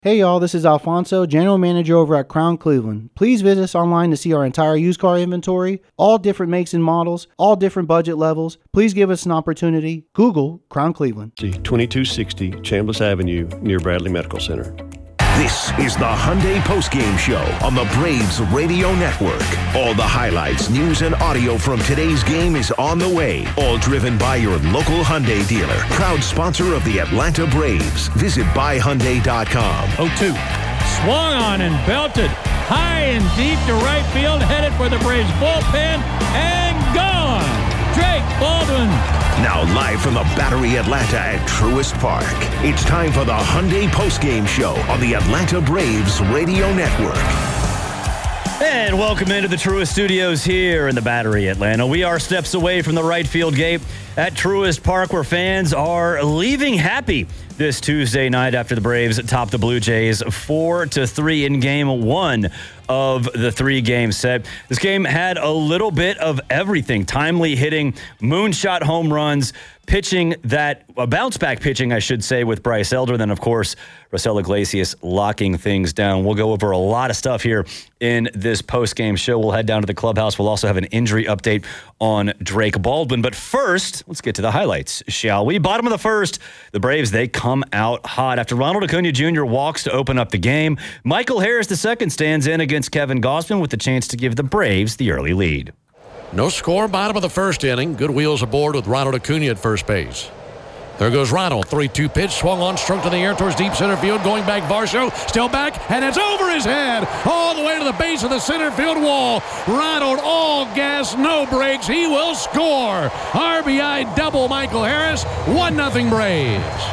Hey y'all, this is Alfonso, General Manager over at Crown Cleveland. Please visit us online to see our entire used car inventory, all different makes and models, all different budget levels. Please give us an opportunity. Google Crown Cleveland. 2260 Chambliss Avenue near Bradley Medical Center. This is the Hyundai Postgame Show on the Braves Radio Network. All the highlights, news, and audio from today's game is on the way. All driven by your local Hyundai dealer. Proud sponsor of the Atlanta Braves. Visit buyhyundai.com. 0-2. Swung on and belted high and deep to right field. Headed for the Braves bullpen and gone. Drake Baldwin. Now live from the Battery Atlanta at Truist Park. It's time for the Hyundai Postgame Show on the Atlanta Braves Radio Network. And welcome into the Truist Studios here in the Battery Atlanta. We are steps away from the right field gate at Truist Park, where fans are leaving happy this Tuesday night after the Braves topped the Blue Jays 4-3 in game one of the 3-game set. This game had a little bit of everything. Timely hitting, moonshot home runs, pitching bounce-back pitching, I should say, with Bryce Elder. Then, of course, Raisel Iglesias locking things down. We'll go over a lot of stuff here in this post-game show. We'll head down to the clubhouse. We'll also have an injury update on Drake Baldwin. But first, let's get to the highlights, shall we? Bottom of the first, the Braves, they come out hot. After Ronald Acuna Jr. walks to open up the game, Michael Harris II stands in against Kevin Gausman with the chance to give the Braves the early lead. No score, bottom of the first inning. Good wheels aboard with Ronald Acuna at first base. There goes Ronald. 3-2 pitch, swung on, struck to the air towards deep center field. Going back, Varsho, still back, and it's over his head. All the way to the base of the center field wall. Ronald, all gas, no brakes. He will score. RBI double, Michael Harris. 1-0 Braves.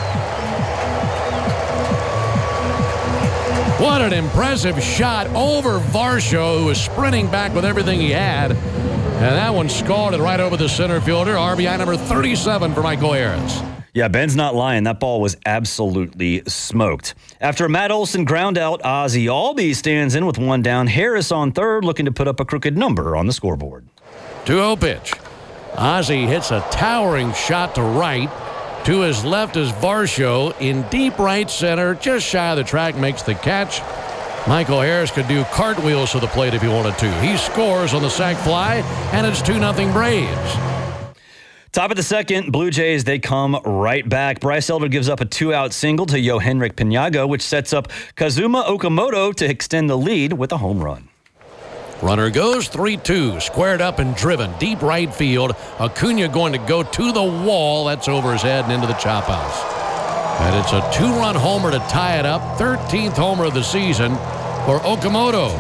What an impressive shot over Varsho, who was sprinting back with everything he had. And that one scored it right over the center fielder. RBI number 37 for Michael Harris. Yeah, Ben's not lying. That ball was absolutely smoked. After a Matt Olson ground out, Ozzie Albies stands in with one down. Harris on third, looking to put up a crooked number on the scoreboard. 2-0 pitch. Ozzie hits a towering shot to right. To his left is Varsho in deep right center, just shy of the track, makes the catch. Michael Harris could do cartwheels to the plate if he wanted to. He scores on the sac fly, and it's 2-0 Braves. Top of the second, Blue Jays, they come right back. Bryce Elder gives up a 2-out single to Yohenrik Pinago, which sets up Kazuma Okamoto to extend the lead with a home run. Runner goes 3-2, squared up and driven. Deep right field. Acuna going to go to the wall. That's over his head and into the chop house. And it's a 2-run homer to tie it up. 13th homer of the season for Okamoto.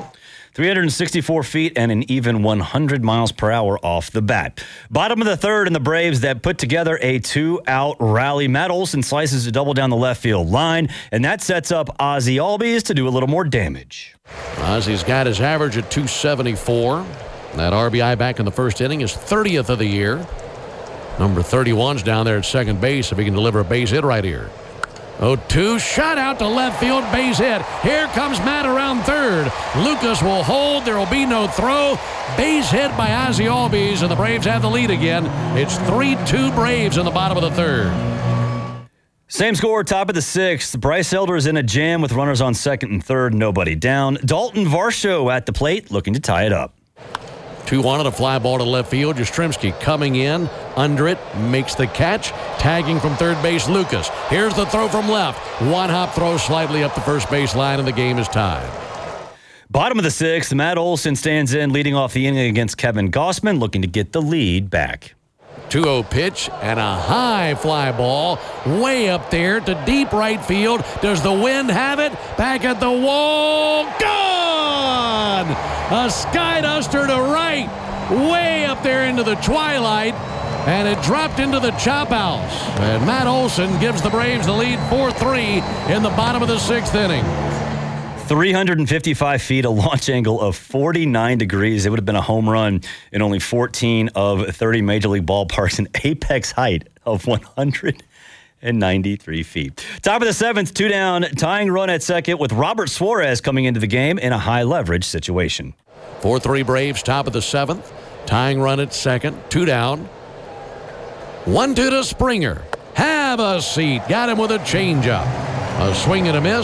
364 feet and an even 100 miles per hour off the bat. Bottom of the third, and the Braves that put together a 2-out rally. Matt Olson slices a double down the left field line, and that sets up Ozzie Albies to do a little more damage. Ozzie's got his average at 274. That RBI back in the first inning is 30th of the year. Number 31's down there at second base if he can deliver a base hit right here. 0-2, shot out to left field, base hit. Here comes Matt around third. Lucas will hold. There will be no throw. Base hit by Ozzie Albies, and the Braves have the lead again. It's 3-2 Braves in the bottom of the third. Same score, top of the sixth. Bryce Elder is in a jam with runners on second and third, nobody down. Dalton Varsho at the plate, looking to tie it up. 2-1 on a fly ball to left field. Yastrzemski coming in, under it, makes the catch. Tagging from third base, Lucas. Here's the throw from left. One-hop throw slightly up the first base line, and the game is tied. Bottom of the sixth, Matt Olson stands in, leading off the inning against Kevin Gausman, looking to get the lead back. 2-0 pitch and a high fly ball way up there to deep right field. Does the wind have it? Back at the wall. Gone! A sky duster to right. Way up there into the twilight. And it dropped into the chop house. And Matt Olson gives the Braves the lead 4-3 in the bottom of the sixth inning. 355 feet, a launch angle of 49 degrees. It would have been a home run in only 14 of 30 Major League ballparks, an apex height of 193 feet. Top of the seventh, 2 down, tying run at second with Robert Suarez coming into the game in a high leverage situation. 4-3 Braves, top of the seventh. Tying run at second, 2 down. 1-2 to Springer. Have a seat. Got him with a changeup. A swing and a miss.